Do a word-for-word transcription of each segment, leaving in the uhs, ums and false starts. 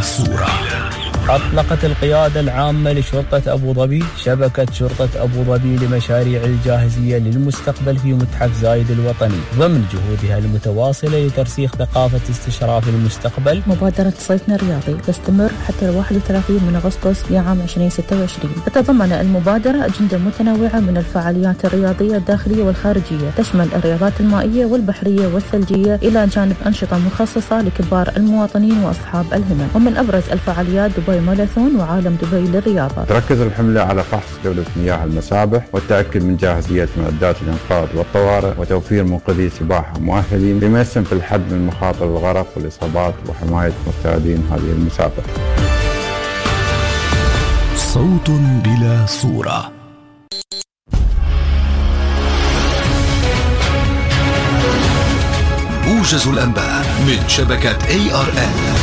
صورة. أطلقت القيادة العامة لشرطة أبو ظبي شبكة شرطة أبو ظبي لمشاريع الجاهزية للمستقبل في متحف زايد الوطني ضمن جهودها المتواصلة لترسيخ ثقافة استشراف المستقبل. مبادرة صيفنا الرياضي تستمر حتى واحد وثلاثين من أغسطس لعام ألفين وستة وعشرين. تتضمن المبادرة أجندة متنوعة من الفعاليات الرياضية الداخلية والخارجية، تشمل الرياضات المائية والبحرية والثلجية إلى جانب أنشطة مخصصة لكبار المواطنين وأصحاب الهمم. ومن أبرز الفعاليات دبي ماراثون وعالم دبي للرياضة. تركز الحملة على فحص جودة مياه المسابح والتأكد من جاهزية معدات الإنقاذ والطوارئ وتوفير منقذي سباحة مؤهلين بما يسهم في الحد من مخاطر الغرق والإصابات وحماية مرتادين هذه المسابح. صوت بلا صورة. موجز الأنباء من شبكة إيه آر إل.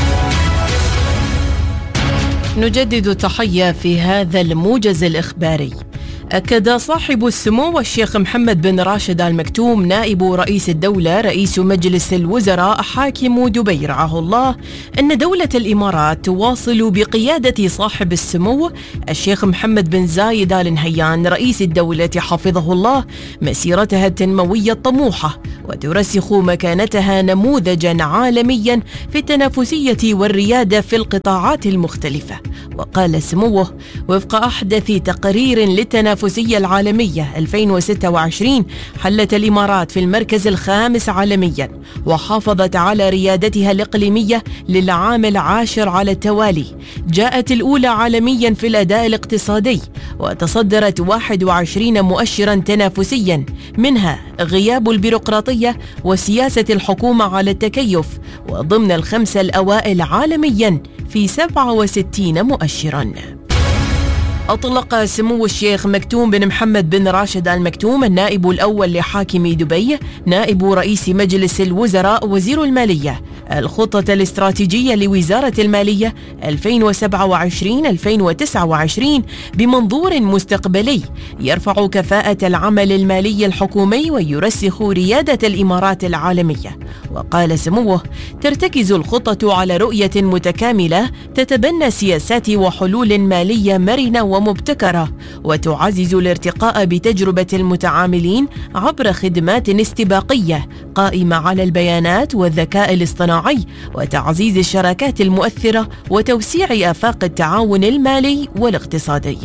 نجدد التحية في هذا الموجز الإخباري. أكد صاحب السمو الشيخ محمد بن راشد آل مكتوم نائب رئيس الدولة رئيس مجلس الوزراء حاكم دبي رعاه الله أن دولة الإمارات تواصل بقيادة صاحب السمو الشيخ محمد بن زايد آل نهيان رئيس الدولة حفظه الله مسيرتها التنموية الطموحة، وترسخ مكانتها نموذجا عالميا في التنافسية والريادة في القطاعات المختلفة. وقال سموه: وفق أحدث تقرير للتنافسية العالمية ألفين وستة وعشرين حلت الإمارات في المركز الخامس عالميا، وحافظت على ريادتها الإقليمية للعام العاشر على التوالي. جاءت الأولى عالميا في الأداء الاقتصادي، وتصدرت واحد وعشرين مؤشرا تنافسيا، منها غياب البيروقراطية وسياسة الحكومة على التكيف، وضمن الخمسة الأوائل عالميا في سبعة وستين مؤشرا. أطلق سمو الشيخ مكتوم بن محمد بن راشد آل مكتوم النائب الأول لحاكم دبي نائب رئيس مجلس الوزراء وزير المالية الخطة الاستراتيجية لوزارة المالية ألفين وسبعة وعشرين ألفين وتسعة وعشرين بمنظور مستقبلي يرفع كفاءة العمل المالي الحكومي ويرسخ ريادة الإمارات العالمية. وقال سموه: ترتكز الخطة على رؤية متكاملة تتبنى سياسات وحلول مالية مرنة ومبتكرة، وتعزز الارتقاء بتجربة المتعاملين عبر خدمات استباقية قائمة على البيانات والذكاء الاصطناعي، وتعزيز الشراكات المؤثرة وتوسيع آفاق التعاون المالي والاقتصادي.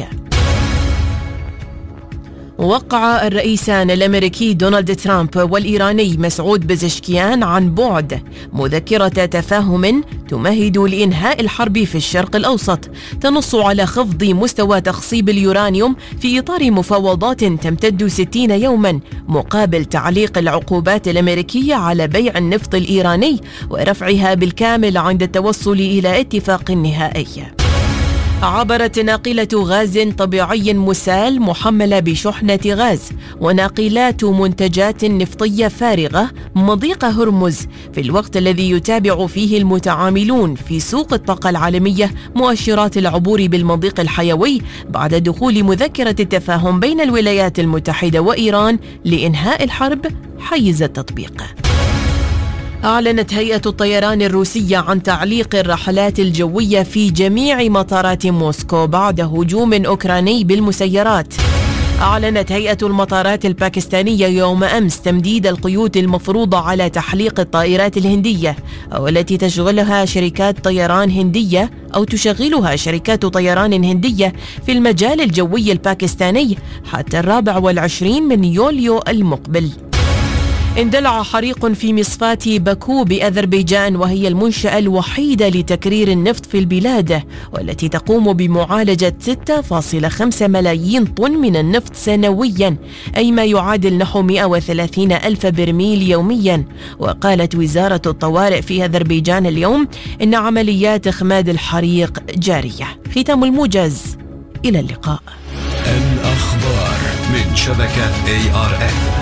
وقع الرئيسان الأمريكي دونالد ترامب والإيراني مسعود بزشكيان عن بعد مذكرة تفاهم تمهد لإنهاء الحرب في الشرق الأوسط، تنص على خفض مستوى تخصيب اليورانيوم في إطار مفاوضات تمتد ستين يوما مقابل تعليق العقوبات الأمريكية على بيع النفط الإيراني ورفعها بالكامل عند التوصل إلى اتفاق نهائي. عبرت ناقلة غاز طبيعي مسال محملة بشحنة غاز وناقلات منتجات نفطية فارغة مضيق هرمز في الوقت الذي يتابع فيه المتعاملون في سوق الطاقة العالمية مؤشرات العبور بالمضيق الحيوي بعد دخول مذكرة التفاهم بين الولايات المتحدة وإيران لإنهاء الحرب حيز التطبيق. أعلنت هيئة الطيران الروسية عن تعليق الرحلات الجوية في جميع مطارات موسكو بعد هجوم أوكراني بالمسيرات. أعلنت هيئة المطارات الباكستانية يوم أمس تمديد القيود المفروضة على تحليق الطائرات الهندية أو التي تشغلها شركات طيران هندية أو تشغلها شركات طيران هندية في المجال الجوي الباكستاني حتى الرابع والعشرين من يوليو المقبل. اندلع حريق في مصفاة باكو بأذربيجان، وهي المنشأة الوحيدة لتكرير النفط في البلاد، والتي تقوم بمعالجة ستة فاصلة خمسة ملايين طن من النفط سنويا، أي ما يعادل نحو مئة وثلاثين ألف برميل يوميا. وقالت وزارة الطوارئ في أذربيجان اليوم إن عمليات إخماد الحريق جارية. ختام الموجز، إلى اللقاء. الأخبار من شبكة إيه آر إل.